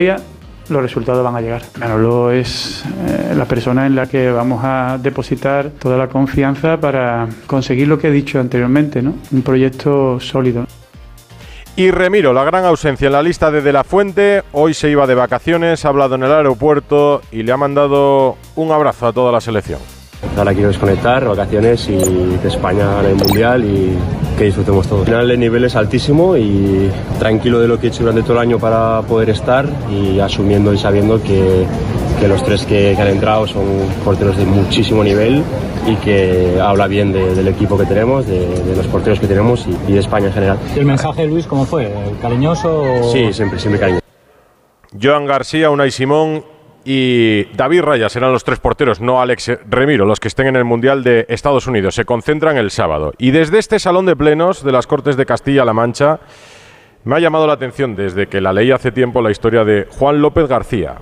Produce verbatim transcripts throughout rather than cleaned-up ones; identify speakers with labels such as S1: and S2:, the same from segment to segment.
S1: los resultados van a llegar. Manolo es eh, la persona en la que vamos a depositar toda la confianza para conseguir lo que he dicho anteriormente, ¿no? Un proyecto sólido.
S2: Y Remiro, la gran ausencia en la lista de De La Fuente, hoy se iba de vacaciones, ha hablado en el aeropuerto y le ha mandado un abrazo a toda la selección.
S3: Ahora quiero desconectar, vacaciones y de España en el Mundial y que disfrutemos todos. Al final el nivel es altísimo y tranquilo de lo que he hecho durante todo el año para poder estar y asumiendo y sabiendo que, que los tres que, que han entrado son porteros de muchísimo nivel y que habla bien de, del equipo que tenemos, de, de los porteros que tenemos y, y de España en general.
S4: ¿El mensaje, Luis, cómo fue? ¿Cariñoso? O...
S3: Sí, siempre, siempre cariñoso.
S2: Joan García, Unai Simón y David Raya serán los tres porteros, no Alex Remiro, los que estén en el Mundial de Estados Unidos. Se concentran el sábado. Y desde este salón de plenos de las Cortes de Castilla-La Mancha me ha llamado la atención, desde que la leí hace tiempo, la historia de Juan López García,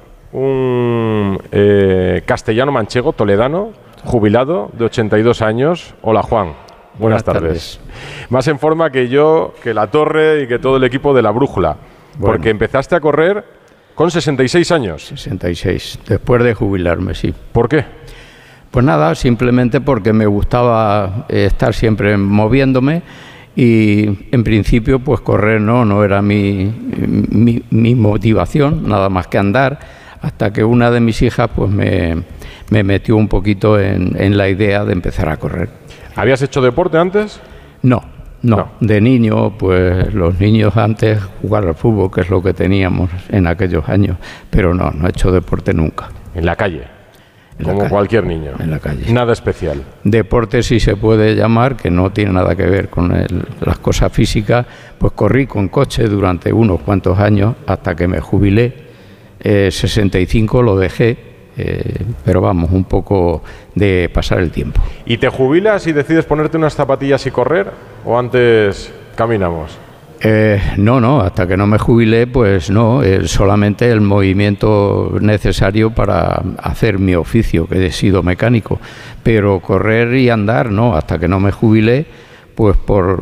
S2: un eh, castellano manchego, toledano, jubilado, de ochenta y dos años. Hola, Juan. Buenas, Buenas tardes. tardes. Más en forma que yo, que La Torre y que todo el equipo de La Brújula. Bueno. Porque empezaste a correr con sesenta y seis años.
S5: sesenta y seis, después de jubilarme, sí.
S2: ¿Por qué?
S5: Pues nada, simplemente porque me gustaba estar siempre moviéndome y en principio pues correr no, no era mi, mi, mi motivación, nada más que andar, hasta que una de mis hijas pues me, me metió un poquito en, en la idea de empezar a correr.
S2: ¿Habías hecho deporte antes?
S5: No. No, no, de niño, pues los niños antes jugar al fútbol, que es lo que teníamos en aquellos años, pero no, no he hecho deporte nunca.
S2: ¿En la calle?
S5: En
S2: Como
S5: la calle,
S2: cualquier niño.
S5: En la calle.
S2: Nada especial.
S5: Deporte sí se puede llamar, que no tiene nada que ver con el, las cosas físicas, pues corrí con coche durante unos cuantos años hasta que me jubilé. Eh, sesenta y cinco lo dejé. Eh, pero vamos, un poco de pasar el tiempo.
S2: ¿Y te jubilas y decides ponerte unas zapatillas y correr? ¿O antes caminamos?
S5: Eh, no, no, hasta que no me jubilé, pues no, eh, solamente el movimiento necesario para hacer mi oficio, que he sido mecánico. Pero correr y andar, no, hasta que no me jubilé, pues por,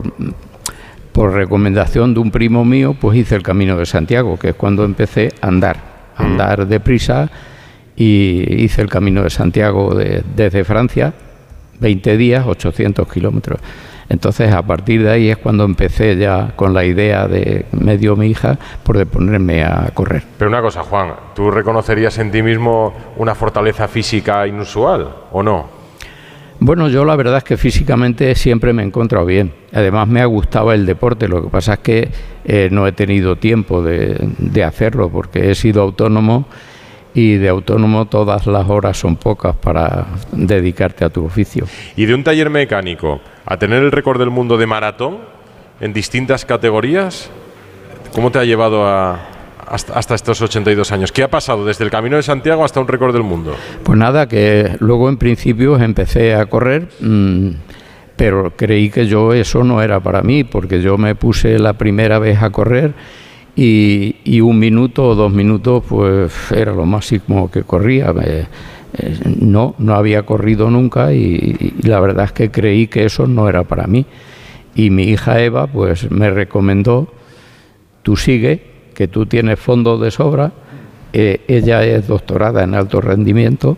S5: por recomendación de un primo mío, pues hice el Camino de Santiago, que es cuando empecé a andar, a andar mm. deprisa. Y hice el Camino de Santiago de, desde Francia, veinte días, ochocientos kilómetros. Entonces, a partir de ahí es cuando empecé ya con la idea de, me dio mi hija, por de ponerme a correr.
S2: Pero una cosa, Juan, ¿tú reconocerías en ti mismo una fortaleza física inusual o no?
S5: Bueno, yo la verdad es que físicamente siempre me he encontrado bien. Además me ha gustado el deporte, lo que pasa es que eh, no he tenido tiempo de, de hacerlo porque he sido autónomo. Y de autónomo todas las horas son pocas para dedicarte a tu oficio.
S2: Y de un taller mecánico a tener el récord del mundo de maratón en distintas categorías, ¿cómo te ha llevado a, hasta, hasta estos ochenta y dos años? ¿Qué ha pasado desde el Camino de Santiago hasta un récord del mundo?
S5: Pues nada, que luego en principio empecé a correr, mmm, pero creí que yo eso no era para mí, porque yo me puse la primera vez a correr Y, y un minuto o dos minutos pues era lo máximo que corría. Eh, eh, no, no había corrido nunca y, y la verdad es que creí que eso no era para mí. Y mi hija Eva pues me recomendó, tú sigue, que tú tienes fondos de sobra. Eh, ella es doctorada en alto rendimiento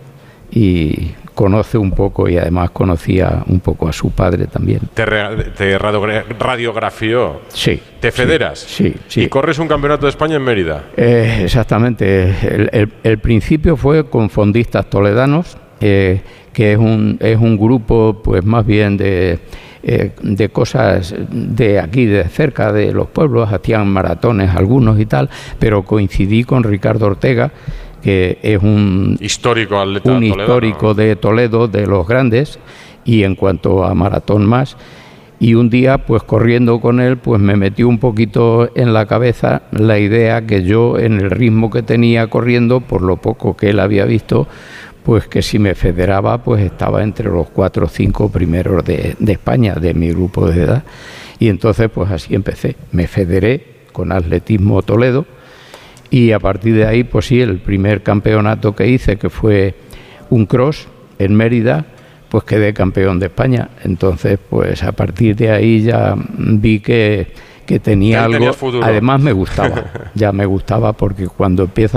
S5: y conoce un poco y además conocía un poco a su padre también.
S2: ¿Te, re, te radiografió?
S5: Sí.
S2: ¿Te federas?
S5: Sí, sí.
S2: ¿Y corres un campeonato de España en Mérida?
S5: Eh, exactamente. El, el, el principio fue con fondistas toledanos, eh, que es un, es un grupo pues más bien de, eh, de cosas de aquí, de cerca de los pueblos, hacían maratones algunos y tal, pero coincidí con Ricardo Ortega, que es un
S2: histórico atleta
S5: un
S2: Toledo,
S5: histórico ¿no? de Toledo, de los grandes, y en cuanto a maratón más. Y un día, pues corriendo con él, pues me metió un poquito en la cabeza la idea que yo, en el ritmo que tenía corriendo, por lo poco que él había visto, pues que si me federaba, pues estaba entre los cuatro o cinco primeros de, de España, de mi grupo de edad. Y entonces, pues así empecé. Me federé con Atletismo Toledo. Y a partir de ahí, pues sí, el primer campeonato que hice, que fue un cross en Mérida, pues quedé campeón de España. Entonces, pues a partir de ahí ya vi que, que tenía algo. Además me gustaba, ya me gustaba porque cuando empieza